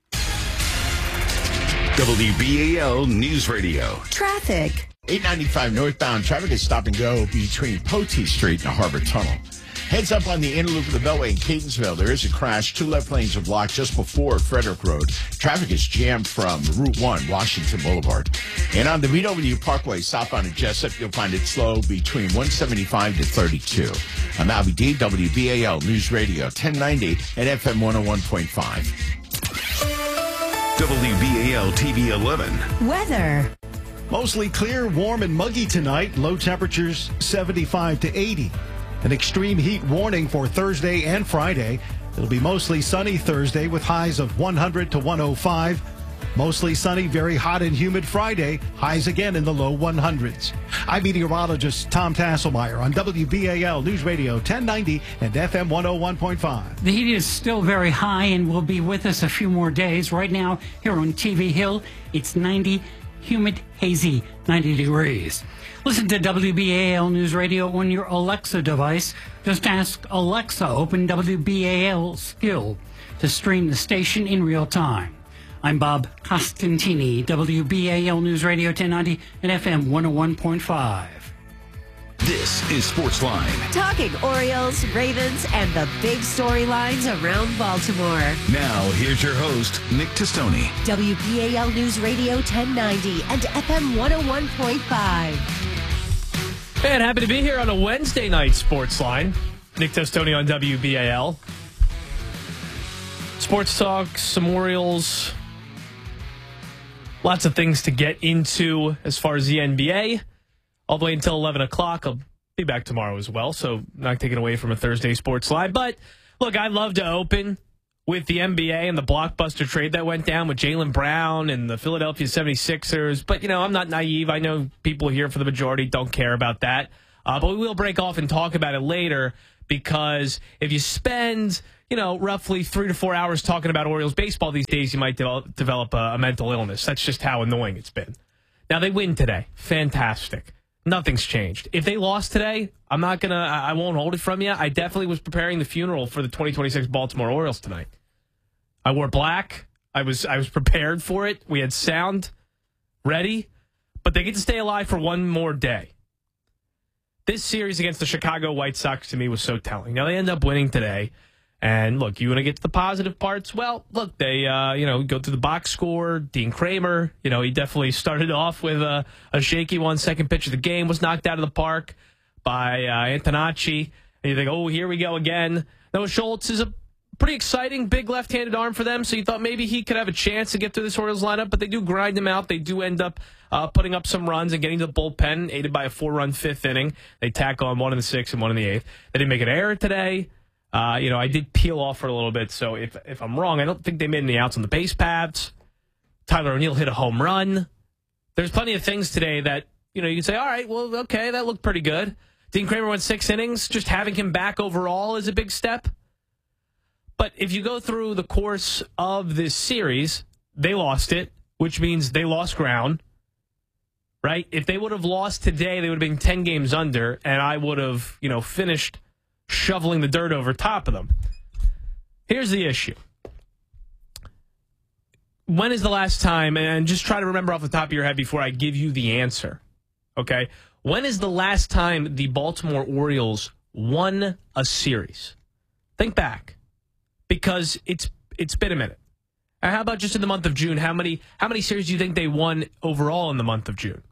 Speaker 17: W B A L News Radio.
Speaker 8: Traffic.
Speaker 25: eight ninety-five northbound traffic is stop and go between Poteet Street and Harbor Tunnel. Heads up on the inner loop of the Beltway in Catonsville. There is a crash. Two left lanes are blocked just before Frederick Road. Traffic is jammed from Route one, Washington Boulevard. And on the V W Parkway, southbound at Jessup, you'll find it slow between one seventy-five to thirty-two. I'm Albie D, W B A L News Radio, ten ninety and F M one oh one point five.
Speaker 17: W B A L T V eleven.
Speaker 8: Weather.
Speaker 14: Mostly clear, warm, and muggy tonight. Low temperatures seventy-five to eighty. An extreme heat warning for Thursday and Friday. It'll be mostly sunny Thursday with highs of one hundred to one oh five. Mostly sunny, very hot and humid Friday. Highs again in the low one hundreds. I'm meteorologist Tom Tasselmeyer on W B A L News Radio ten ninety and F M one oh one point five.
Speaker 20: The heat is still very high and will be with us a few more days. Right now, here on T V Hill, it's ninety, humid, hazy, ninety degrees. Listen to W B A L News Radio on your Alexa device. Just ask Alexa, open W B A L skill to stream the station in real time. I'm Bob Costantini, W B A L News Radio ten ninety and F M one oh one point five.
Speaker 12: This is Sportsline.
Speaker 8: Talking Orioles, Ravens, and the big storylines around Baltimore.
Speaker 12: Now, here's your host, Nick Testoni.
Speaker 8: W B A L News Radio ten ninety and F M one oh one point five.
Speaker 1: And happy to be here on a Wednesday night Sportsline. Nick Testoni on W B A L. Sports talk, some Orioles. Lots of things to get into as far as the N B A. All the way until eleven o'clock. I'll be back tomorrow as well, so not taking away from a Thursday sports slide. But, look, I'd love to open with the N B A and the blockbuster trade that went down with Jaylen Brown and the Philadelphia seventy-sixers. But, you know, I'm not naive. I know people here for the majority don't care about that. Uh, but we will break off and talk about it later because if you spend, you know, roughly three to four hours talking about Orioles baseball these days, you might develop, develop a, a mental illness. That's just how annoying it's been. Now, they win today. Fantastic. Nothing's changed. If they lost today, I'm not going to, I won't hold it from you. I definitely was preparing the funeral for the twenty twenty-six Baltimore Orioles tonight. I wore black. I was I was prepared for it. We had sound ready, but they get to stay alive for one more day. This series against the Chicago White Sox to me was so telling. Now they end up winning today. And look, you want to get to the positive parts? Well, look, they, uh, you know, go through the box score. Dean Kramer, you know, he definitely started off with a, a shaky one. Second pitch of the game was knocked out of the park by uh, Antonacci. And you think, oh, here we go again. Noah Schultz is a pretty exciting big left-handed arm for them. So you thought maybe he could have a chance to get through this Orioles lineup, but they do grind him out. They do end up uh, putting up some runs and getting to the bullpen, aided by a four-run fifth inning. They tack on one in the sixth and one in the eighth. They didn't make an error today. Uh, you know, I did peel off for a little bit, so if if I'm wrong, I don't think they made any outs on the base paths. Tyler O'Neill hit a home run. There's plenty of things today that, you know, you can say, all right, well, okay, that looked pretty good. Dean Kramer went six innings. Just having him back overall is a big step. But if you go through the course of this series, they lost it, which means they lost ground, right? If they would have lost today, they would have been ten games under, and I would have, you know, finished shoveling the dirt over top of them. Here's the issue. When is the last time, and just try to remember off the top of your head before I give you the answer, okay? When is the last time the Baltimore Orioles won a series? Think back, because it's it's been a minute. And how about just in the month of June? How many how many series do you think they won overall in the month of June?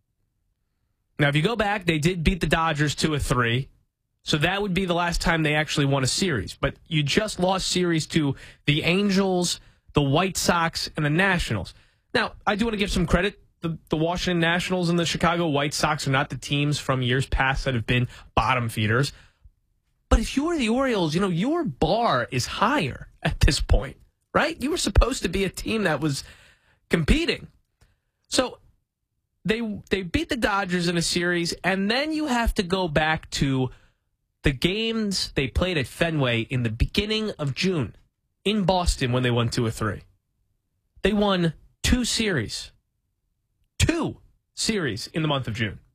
Speaker 1: Now, if you go back, they did beat the Dodgers two of three. So that would be the last time they actually won a series. But you just lost series to the Angels, the White Sox, and the Nationals. Now, I do want to give some credit. The, the Washington Nationals and the Chicago White Sox are not the teams from years past that have been bottom feeders. But if you're the Orioles, you know, your bar is higher at this point, right? You were supposed to be a team that was competing. So they they beat the Dodgers in a series, and then you have to go back to the games they played at Fenway in the beginning of June in Boston when they won two or three. They won two series. Two series in the month of June.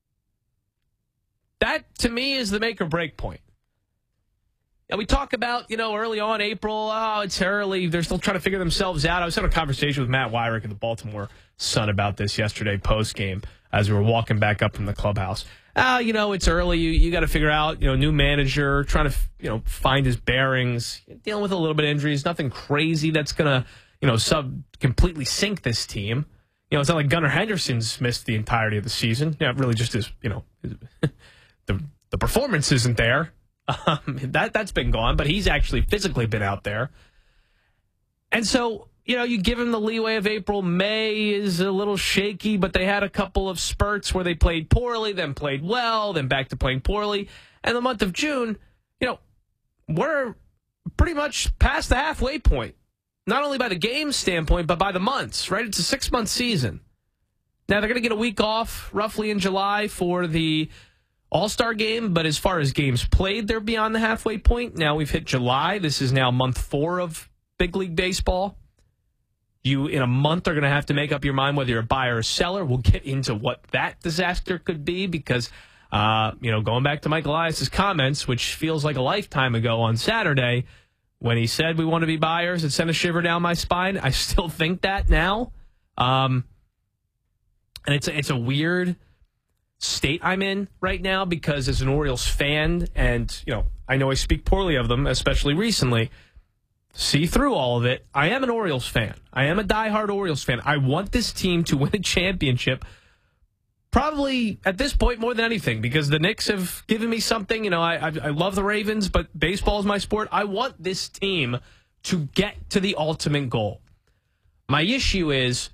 Speaker 1: That, to me, is the make or break point. And we talk about, you know, early on April, oh, it's early. They're still trying to figure themselves out. I was having a conversation with Matt Wyrick of the Baltimore Sun about this yesterday post-game as we were walking back up from the clubhouse. Oh, you know, it's early. You you got to figure out, you know, new manager, trying to, you know, find his bearings, dealing with a little bit of injuries. Nothing crazy that's going to, you know, sub completely sink this team. You know, it's not like Gunnar Henderson's missed the entirety of the season. Yeah, really just his, you know, the the performance isn't there. Um, that, that's been gone, but he's actually physically been out there. And so, you know, you give him the leeway of April. May is a little shaky, but they had a couple of spurts where they played poorly, then played well, then back to playing poorly. And the month of June, you know, we're pretty much past the halfway point. Not only by the game standpoint, but by the months, right? It's a six-month season. Now, they're going to get a week off roughly in July for the All-Star game, but as far as games played, they're beyond the halfway point. Now we've hit July. This is now month four of Big League Baseball. You, in a month, are going to have to make up your mind whether you're a buyer or a seller. We'll get into what that disaster could be because, uh, you know, going back to Mike Elias' comments, which feels like a lifetime ago on Saturday, when he said we want to be buyers, it sent a shiver down my spine. I still think that now. Um, and it's a, it's a weird state I'm in right now because as an Orioles fan, and, you know, I know I speak poorly of them, especially recently, see through all of it. I am an Orioles fan. I am a diehard Orioles fan. I want this team to win a championship, probably at this point more than anything, because the Knicks have given me something. You know, I, I, I love the Ravens, but baseball is my sport. I want this team to get to the ultimate goal. My issue is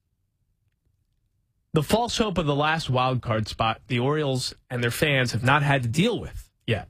Speaker 1: the false hope of the last wild card spot the Orioles and their fans have not had to deal with yet.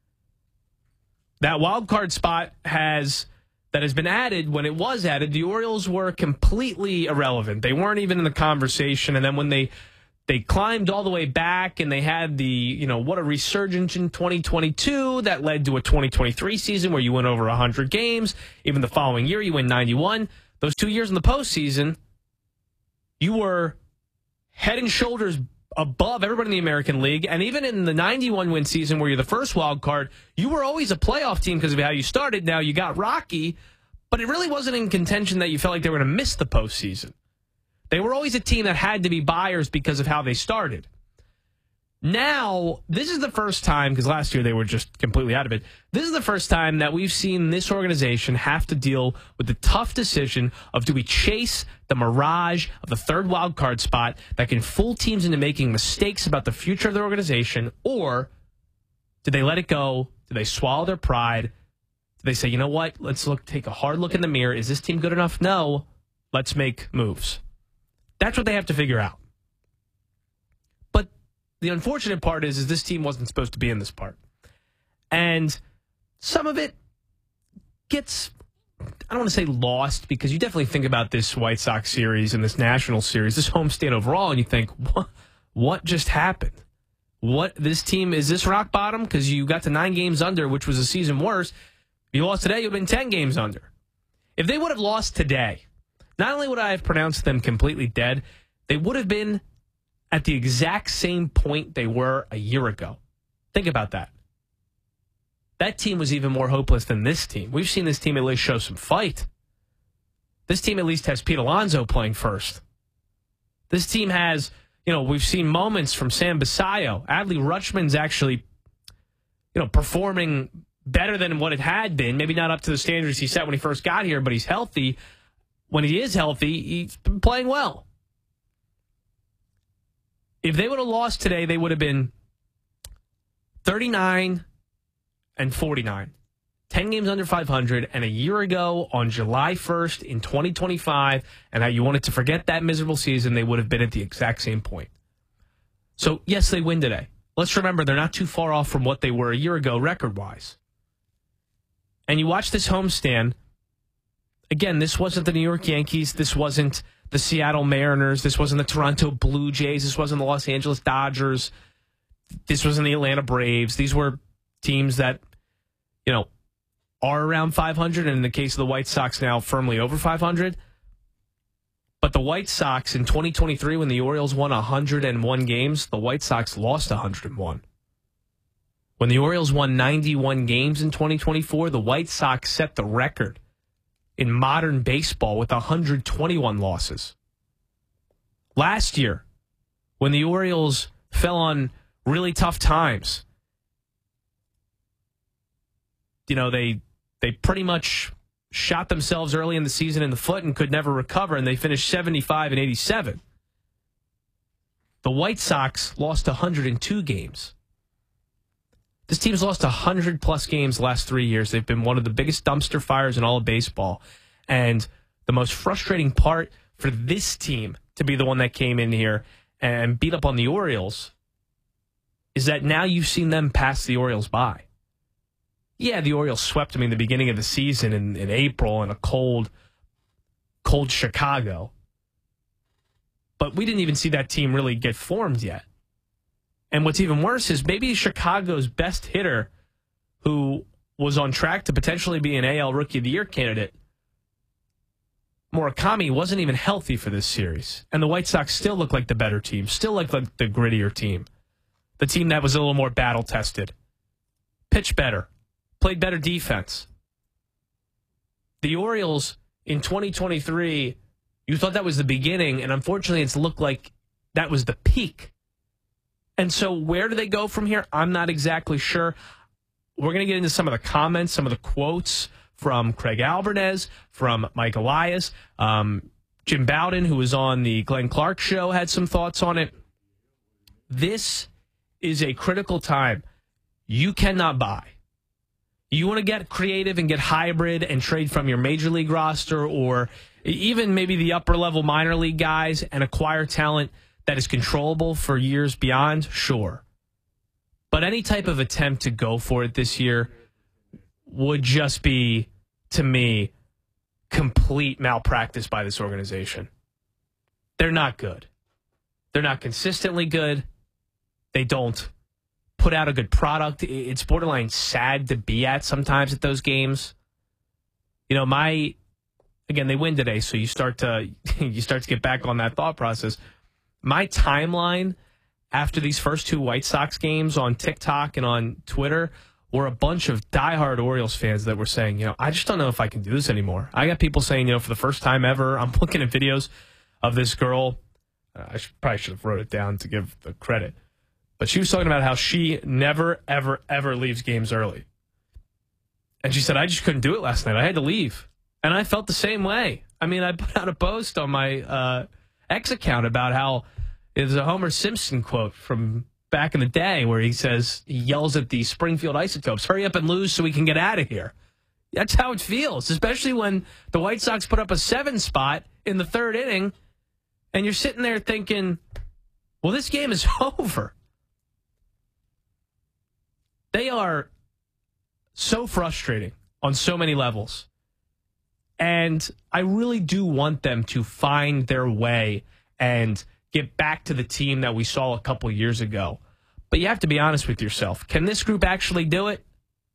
Speaker 1: That wild card spot has that has been added. When it was added, the Orioles were completely irrelevant. They weren't even in the conversation. And then when they they climbed all the way back and they had the, you know, what a resurgence in twenty twenty-two that led to a twenty twenty-three season where you went over one hundred games. Even the following year, you win ninety-one. Those two years in the postseason, you were head and shoulders above everybody in the American League. And even in the ninety-one win season where you're the first wild card, you were always a playoff team because of how you started. Now you got rocky, but it really wasn't in contention that you felt like they were going to miss the postseason. They were always a team that had to be buyers because of how they started. Now, this is the first time, because last year they were just completely out of it. This is the first time that we've seen this organization have to deal with the tough decision of, do we chase the mirage of the third wild card spot that can fool teams into making mistakes about the future of their organization, or do they let it go? Do they swallow their pride? Do they say, you know what, let's look, take a hard look in the mirror. Is this team good enough? No. Let's make moves. That's what they have to figure out. But the unfortunate part is, is this team wasn't supposed to be in this part. And some of it gets, I don't want to say lost, because you definitely think about this White Sox series and this National series, this homestand overall, and you think, what, what just happened? What, this team, is this rock bottom? Because you got to nine games under, which was a season worse. If you lost today, you'd have been ten games under. If they would have lost today, not only would I have pronounced them completely dead, they would have been at the exact same point they were a year ago. Think about that. That team was even more hopeless than this team. We've seen this team at least show some fight. This team at least has Pete Alonso playing first. This team has, you know, we've seen moments from Sam Basayo. Adley Rutschman's actually, you know, performing better than what it had been. Maybe not up to the standards he set when he first got here, but he's healthy. When he is healthy, he's been playing well. If they would have lost today, they would have been thirty-nine and forty-nine. ten games under five hundred, and a year ago on July first in twenty twenty-five, and how you wanted to forget that miserable season, they would have been at the exact same point. So, yes, they win today. Let's remember, they're not too far off from what they were a year ago record-wise. And you watch this homestand. Again, this wasn't the New York Yankees. This wasn't the Seattle Mariners. This wasn't the Toronto Blue Jays. This wasn't the Los Angeles Dodgers. This wasn't the Atlanta Braves. These were teams that, you know, are around five hundred, and in the case of the White Sox now firmly over five hundred. But the White Sox in twenty twenty-three, when the Orioles won one hundred one games, the White Sox lost one hundred one. When the Orioles won ninety-one games in twenty twenty-four, the White Sox set the record in modern baseball with one hundred twenty-one losses. Last year, when the Orioles fell on really tough times, you know, they they pretty much shot themselves early in the season in the foot and could never recover, and they finished seventy-five and eighty-seven. The White Sox lost one hundred two games. This team's lost one hundred plus games the last three years. They've been one of the biggest dumpster fires in all of baseball. And the most frustrating part for this team to be the one that came in here and beat up on the Orioles is that now you've seen them pass the Orioles by. Yeah, the Orioles swept them in the beginning of the season in, in April in a cold, cold Chicago. But we didn't even see that team really get formed yet. And what's even worse is maybe Chicago's best hitter, who was on track to potentially be an A L Rookie of the Year candidate, Murakami, wasn't even healthy for this series. And the White Sox still look like the better team, still look like the grittier team. The team that was a little more battle-tested. Pitched better. Played better defense. The Orioles in twenty twenty-three, you thought that was the beginning, and unfortunately it's looked like that was the peak. And so where do they go from here? I'm not exactly sure. We're going to get into some of the comments, some of the quotes from Craig Alvarez, from Mike Elias. Um, Jim Bowden, who was on the Glenn Clark show, had some thoughts on it. This is a critical time. You cannot buy. You want to get creative and get hybrid and trade from your major league roster or even maybe the upper level minor league guys and acquire talent that is controllable for years beyond? Sure. But any type of attempt to go for it this year would just be, to me, complete malpractice by this organization. They're not good. They're not consistently good. They don't put out a good product. It's borderline sad to be at sometimes at those games. You know, my, again, they win today, so you start to you start to get back on that thought process. My timeline after these first two White Sox games on TikTok and on Twitter were a bunch of diehard Orioles fans that were saying, you know, I just don't know if I can do this anymore. I got people saying, you know, for the first time ever, I'm looking at videos of this girl. Uh, I should, probably should have wrote it down to give the credit. But she was talking about how she never, ever, ever leaves games early. And she said, I just couldn't do it last night. I had to leave. And I felt the same way. I mean, I put out a post on my uh, X account about how there's a Homer Simpson quote from back in the day where he says, he yells at the Springfield Isotopes, hurry up and lose so we can get out of here. That's how it feels, especially when the White Sox put up a seven spot in the third inning, and you're sitting there thinking, well, this game is over. They are so frustrating on so many levels. And I really do want them to find their way and get back to the team that we saw a couple years ago. But you have to be honest with yourself. Can this group actually do it?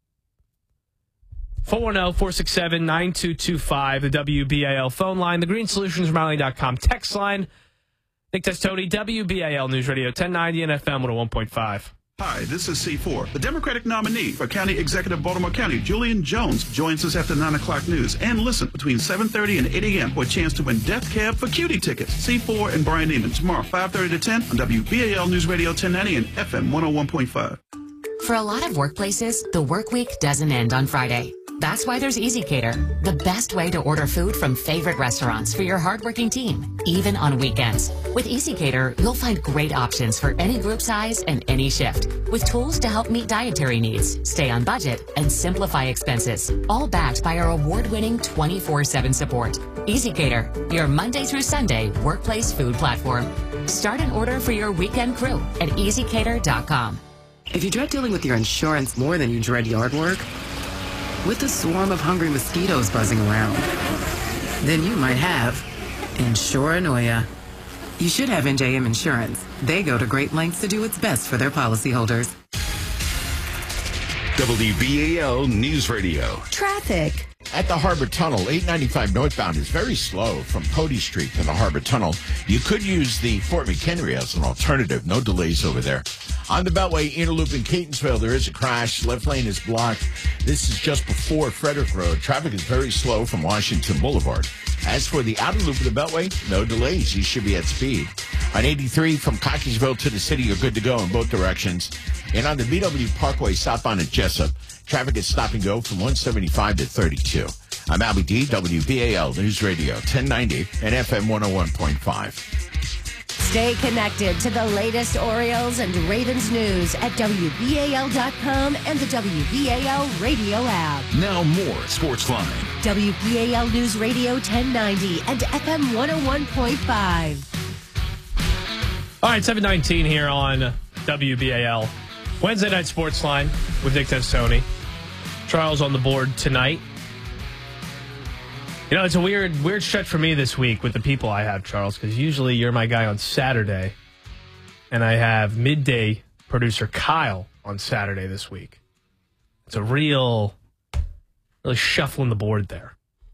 Speaker 1: four one zero, four six seven, nine two two five, the W B A L phone line, the green solutions from dot com text line. Nick Testoni, W B A L News Radio, ten ninety and F M one oh one point five.
Speaker 4: Hi, this is C four. The Democratic nominee for County Executive Baltimore County, Julian Jones, joins us after nine o'clock news. And listen between seven thirty and eight a.m. for a chance to win Death Cab for Cutie tickets. C four and Brian Neiman tomorrow, five thirty to ten on W B A L News Radio ten ninety and F M one oh one point five.
Speaker 3: For a lot of workplaces, the work week doesn't end on Friday. That's why there's EasyCater, the best way to order food from favorite restaurants for your hardworking team, even on weekends. With EasyCater, you'll find great options for any group size and any shift, with tools to help meet dietary needs, stay on budget, and simplify expenses, all backed by our award-winning twenty-four seven support. EasyCater, your Monday through Sunday workplace food platform. Start an order for your weekend crew at easy cater dot com.
Speaker 5: If you dread dealing with your insurance more than you dread yard work, with a swarm of hungry mosquitoes buzzing around, then you might have Insuranoia. You should have N J M Insurance. They go to great lengths to do what's best for their policyholders.
Speaker 17: W B A L News Radio.
Speaker 8: Traffic.
Speaker 25: At the Harbor Tunnel, eight ninety-five northbound is very slow from Pody Street to the Harbor Tunnel. You could use the Fort McHenry as an alternative. No delays over there. On the Beltway, inner loop in Catonsville, there is a crash. Left lane is blocked. This is just before Frederick Road. Traffic is very slow from Washington Boulevard. As for the outer loop of the Beltway, no delays. You should be at speed. On eighty-three, from Cockeysville to the city, you're good to go in both directions. And on the B W Parkway southbound at Jessup, traffic is stop and go from one seventy-five to thirty-two. I'm Albie D, W B A L News Radio, ten ninety and F M one oh one point five.
Speaker 8: Stay connected to the latest Orioles and Ravens news at W B A L dot com and the W B A L radio app.
Speaker 17: Now more Sportsline.
Speaker 8: W B A L News Radio ten ninety and F M one oh one point five.
Speaker 1: All right, seven nineteen here on W B A L. Wednesday Night Sportsline with Nick Testoni. Charles on the board tonight. You know, it's a weird weird stretch for me this week with the people I have, Charles, because usually you're my guy on Saturday, and I have midday producer Kyle on Saturday this week. It's a real, really shuffling the board there.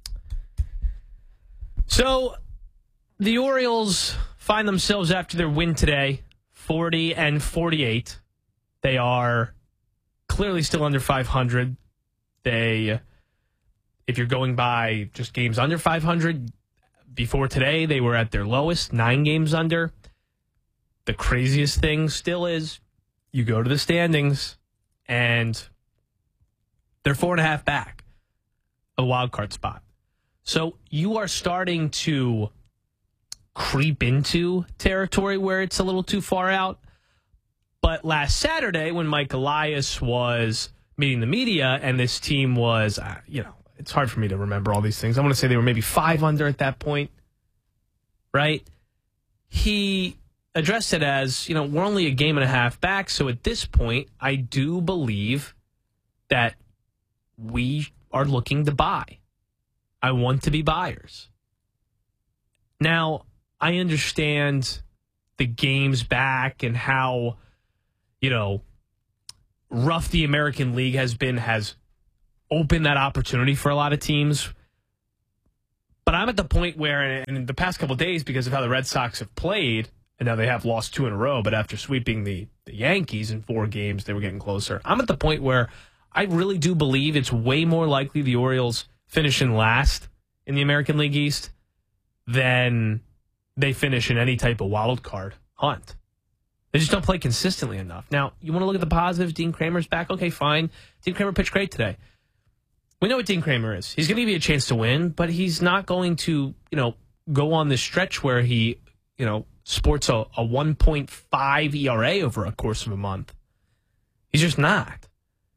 Speaker 1: So, the Orioles find themselves after their win today, forty and forty-eight. They are clearly still under five hundred. They, if you're going by just games under five hundred, before today, they were at their lowest, nine games under. the craziest thing still is you go to the standings and they're four and a half back, a wild card spot. So you are starting to creep into territory where it's a little too far out. But last Saturday, when Mike Elias was meeting the media and this team was, uh, you know, it's hard for me to remember all these things. I want to say they were maybe five under at that point, right? He addressed it as, you know, we're only a game and a half back. So at this point, I do believe that we are looking to buy. I want to be buyers. Now, I understand the games back and how, you know, rough the American League has been, has opened that opportunity for a lot of teams. But I'm at the point where, and in the past couple of days, because of how the Red Sox have played, and now they have lost two in a row, but after sweeping the, the Yankees in four games, they were getting closer. I'm at the point where I really do believe it's way more likely the Orioles finish in last in the American League East than they finish in any type of wild card hunt. They just don't play consistently enough. Now, you want to look at the positives? Dean Kramer's back. Okay, fine. Dean Kramer pitched great today. We know what Dean Kramer is. He's going to give you a chance to win, but he's not going to, you know, go on this stretch where he, you know, sports a, a one point five E R A over a course of a month. He's just not.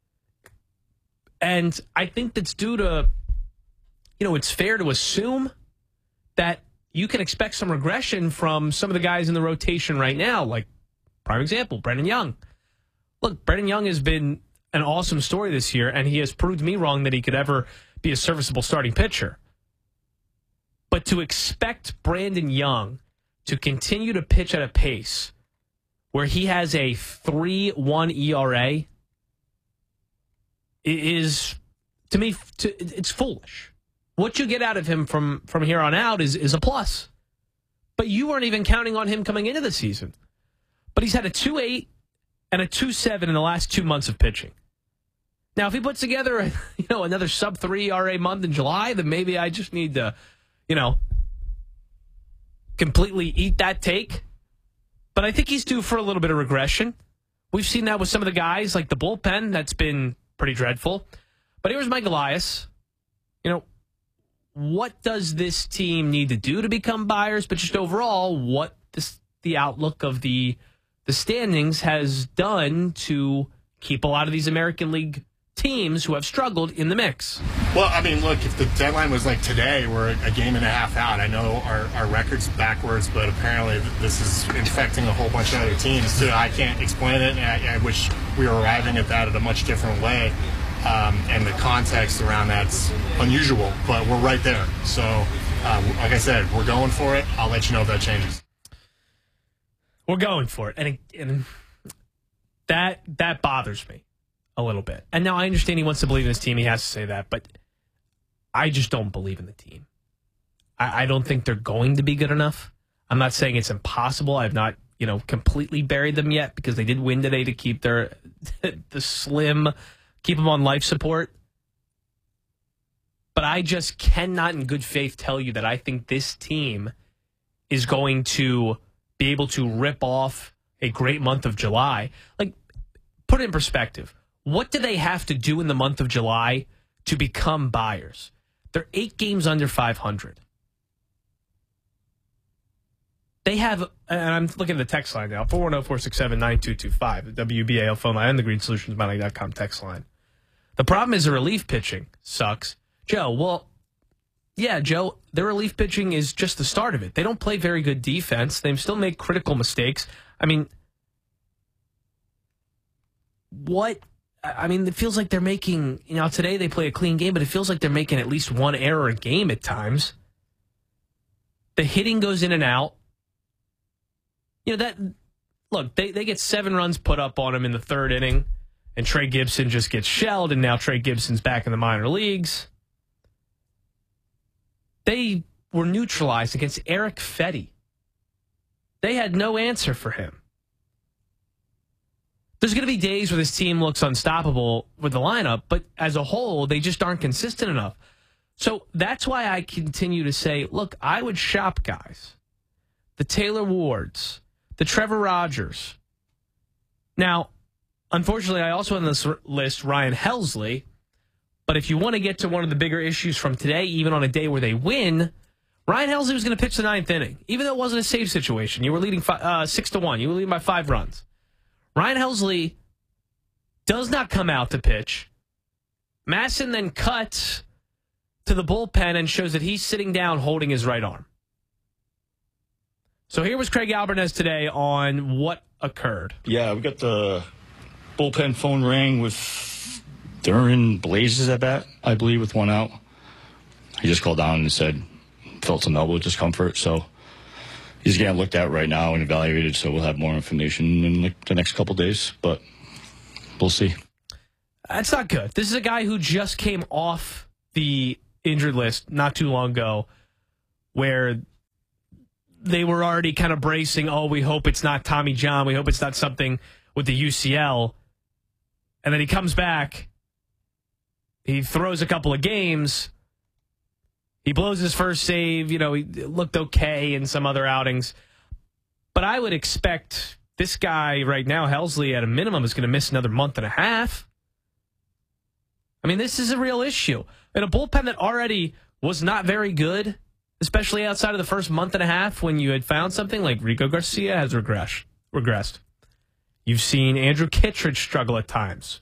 Speaker 1: And I think that's due to, you know, it's fair to assume that you can expect some regression from some of the guys in the rotation right now, like, prime example, Brendan Young. Look, Brendan Young has been an awesome story this year, and he has proved me wrong that he could ever be a serviceable starting pitcher. But to expect Brandon Young to continue to pitch at a pace where he has a three one E R A is, to me, it's foolish. What you get out of him from, from here on out is, is a plus. But you weren't even counting on him coming into the season. But he's had a two eight and a two seven in the last two months of pitching. Now, if he puts together, you know, another sub three E R A month in July, then maybe I just need to, you know, completely eat that take. But I think he's due for a little bit of regression. We've seen that with some of the guys, like the bullpen. That's been pretty dreadful. But here's Mike Elias. You know, what does this team need to do to become buyers? But just overall, what this, the outlook of the the standings has done to keep a lot of these American League teams who have struggled in the mix.
Speaker 6: Well, I mean, look, if the deadline was like today, we're a game and a half out. I know our, our record's backwards, but apparently this is infecting a whole bunch of other teams too. I can't explain it, and I, I wish we were arriving at that in a much different way. Um, and the context around that's unusual, but we're right there. So, uh, like I said, we're going for it. I'll let you know if that changes.
Speaker 1: We're going for it, and, and that that bothers me a little bit. And now I understand he wants to believe in his team. He has to say that, but I just don't believe in the team. I, I don't think they're going to be good enough. I'm not saying it's impossible. I've not, you know, completely buried them yet because they did win today to keep their the slim, keep them on life support. But I just cannot, in good faith, tell you that I think this team is going to be able to rip off a great month of July. Like, put it in perspective. What do they have to do in the month of July to become buyers? They're eight games under five hundred. They have, and I'm looking at the text line now, four one zero, four six seven, nine two two five, the W B A L phone line and the green solutions mounting dot com text line. The problem is the relief pitching sucks. Joe, well, yeah, Joe, their relief pitching is just the start of it. They don't play very good defense. They still make critical mistakes. I mean, what? I mean, it feels like they're making, you know, today they play a clean game, but it feels like they're making at least one error a game at times. The hitting goes in and out. You know, that, look, they, they get seven runs put up on them in the third inning, and Trey Gibson just gets shelled, and now Trey Gibson's back in the minor leagues. They were neutralized against Eric Fetty. They had no answer for him. There's going to be days where this team looks unstoppable with the lineup, but as a whole, they just aren't consistent enough. So that's why I continue to say, look, I would shop guys. The Taylor Wards, the Trevor Rogers. Now, unfortunately, I also have on this list Ryan Helsley. But if you want to get to one of the bigger issues from today, even on a day where they win, Ryan Helsley was going to pitch the ninth inning, even though it wasn't a save situation. You were leading five, uh, six to one. You were leading by five runs. Ryan Helsley does not come out to pitch. Masson then cuts to the bullpen and shows that he's sitting down holding his right arm. So here was Craig Albernez today on what occurred.
Speaker 10: Yeah, we got the bullpen phone rang with Duran Blazes at bat, I believe, with one out. He just called down and said felt some elbow discomfort, so he's getting looked at right now and evaluated, so we'll have more information in like the next couple days, but we'll see.
Speaker 1: That's not good. This is a guy who just came off the injured list not too long ago, where they were already kind of bracing, oh, we hope it's not Tommy John, we hope it's not something with the U C L, and then he comes back, he throws a couple of games, he blows his first save, you know, he looked okay in some other outings, but I would expect this guy right now, Helsley, at a minimum, is going to miss another month and a half. I mean, this is a real issue. And a bullpen that already was not very good, especially outside of the first month and a half when you had found something like Rico Garcia has regress, regressed. You've seen Andrew Kittredge struggle at times.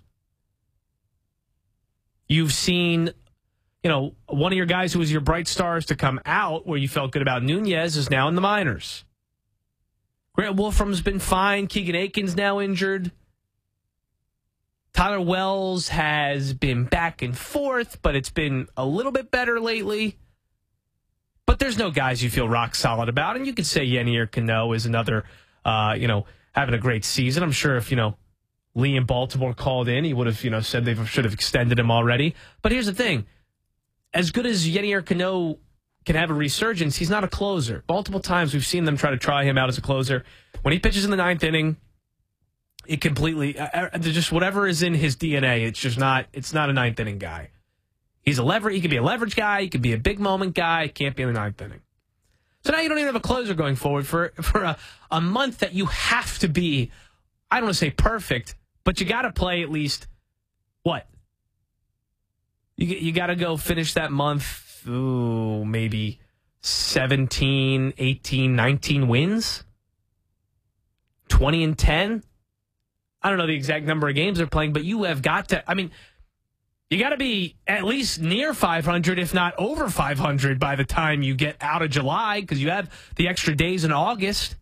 Speaker 1: You've seen, you know, one of your guys who was your bright stars to come out where you felt good about Nunez is now in the minors. Grant Wolfram's been fine. Keegan Aiken's now injured. Tyler Wells has been back and forth, but it's been a little bit better lately. But there's no guys you feel rock solid about. And you could say Yenier Cano is another, uh, you know, having a great season. I'm sure if, you know, Lee in Baltimore called in, he would have, you know, said they should have extended him already. But here's the thing. As good as Yenier Cano can have a resurgence, he's not a closer. Multiple times we've seen them try to try him out as a closer. When he pitches in the ninth inning, it completely, uh, just whatever is in his D N A, it's just not, it's not a ninth inning guy. He's a lever, he could be a leverage guy, he could be a big moment guy, can't be in the ninth inning. So now you don't even have a closer going forward for, for a, a month that you have to be, I don't want to say perfect, but you got to play at least, what? You, you got to go finish that month, ooh, maybe seventeen, eighteen, nineteen wins? twenty and ten? I don't know the exact number of games they're playing, but you have got to, I mean, you got to be at least near five hundred, if not over five hundred by the time you get out of July, because you have the extra days in August.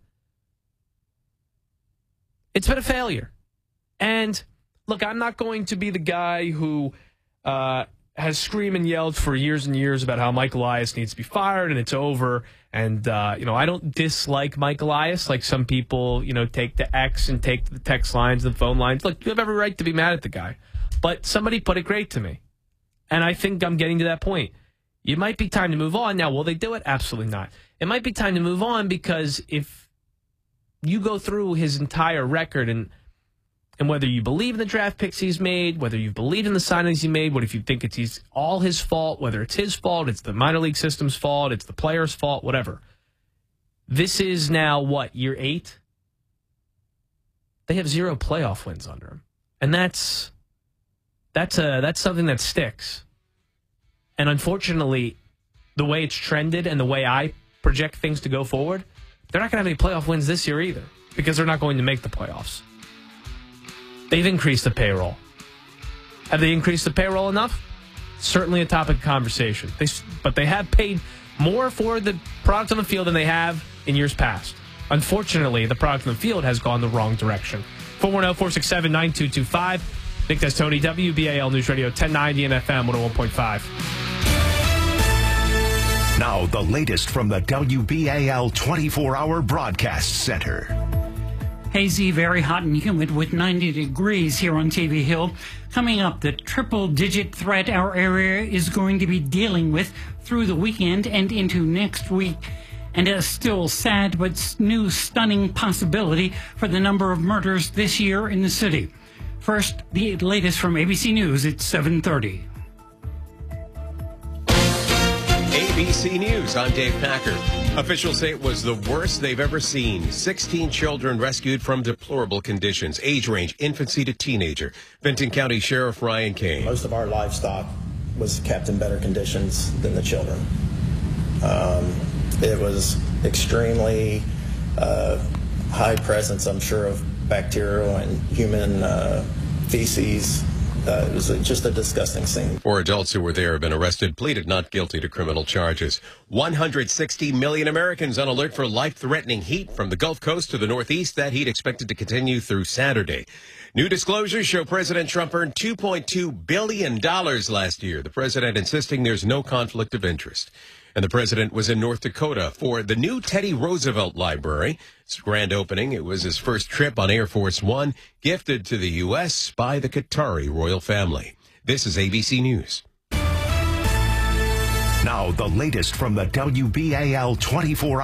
Speaker 1: It's been a failure. And look, I'm not going to be the guy who uh, has screamed and yelled for years and years about how Mike Elias needs to be fired and it's over. And, uh, you know, I don't dislike Mike Elias like some people, you know, take to X and take to the text lines and the phone lines. Look, you have every right to be mad at the guy. But somebody put it great to me. And I think I'm getting to that point. It might be time to move on. Now, will they do it? Absolutely not. It might be time to move on because if you go through his entire record and and whether you believe in the draft picks he's made, whether you believe in the signings he made, what if you think it's he's all his fault, whether it's his fault, it's the minor league system's fault, it's the player's fault, whatever. This is now, what, year eight? They have zero playoff wins under him. And that's that's a, that's something that sticks. And unfortunately, the way it's trended and the way I project things to go forward, they're not going to have any playoff wins this year either because they're not going to make the playoffs. They've increased the payroll. Have they increased the payroll enough? Certainly a topic of conversation. They, but they have paid more for the product on the field than they have in years past. Unfortunately, the product on the field has gone the wrong direction. four one zero, four six seven, nine two two five. Nick, that's Tony, W B A L News Radio, ten ninety and F M one oh one point five.
Speaker 17: Now, the latest from the W B A L twenty-four hour Broadcast Center.
Speaker 20: Hazy, very hot and humid with ninety degrees here on T V Hill. Coming up, the triple-digit threat our area is going to be dealing with through the weekend and into next week. And a still sad but new stunning possibility for the number of murders this year in the city. First, the latest from A B C News at seven thirty.
Speaker 22: A B B C News, I'm Dave Packard. Officials say it was the worst they've ever seen. sixteen children rescued from deplorable conditions, age range infancy to teenager. Benton County Sheriff Ryan Kane.
Speaker 23: Most of our livestock was kept in better conditions than the children. Um, it was extremely uh, high presence, I'm sure, of bacterial and human uh, feces. Uh, it was a, just a disgusting scene.
Speaker 22: Four adults who were there have been arrested, pleaded not guilty to criminal charges. one hundred sixty million Americans on alert for life-threatening heat from the Gulf Coast to the Northeast. That heat expected to continue through Saturday. New disclosures show President Trump earned two point two billion dollars last year. The president insisting there's no conflict of interest. And the president was in North Dakota for the new Teddy Roosevelt Library. It's a grand opening. It was his first trip on Air Force One, gifted to the U S by the Qatari royal family. This is A B C News.
Speaker 17: Now, the latest from the W B A L twenty-four